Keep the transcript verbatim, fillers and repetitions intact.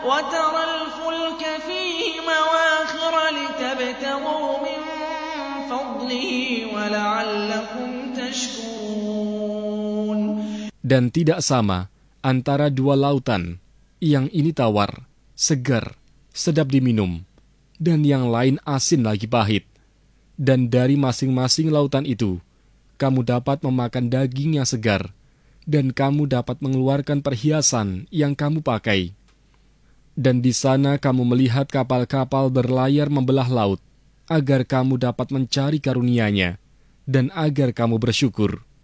وَتَرَى الْفُلْكَ فِيهِ مَوَاخِرَ لِتَبْتَغُوا مِن فَضْلِهِ وَلَعَلَّكُمْ تَشْكُرُونَ. Dan tidak sama antara dua lautan, yang ini tawar, segar, sedap diminum, dan yang lain asin lagi pahit. Dan dari masing-masing lautan itu, kamu dapat memakan daging yang segar, dan kamu dapat mengeluarkan perhiasan yang kamu pakai. Dan di sana kamu melihat kapal-kapal berlayar membelah laut, agar kamu dapat mencari karunia-Nya, dan agar kamu bersyukur.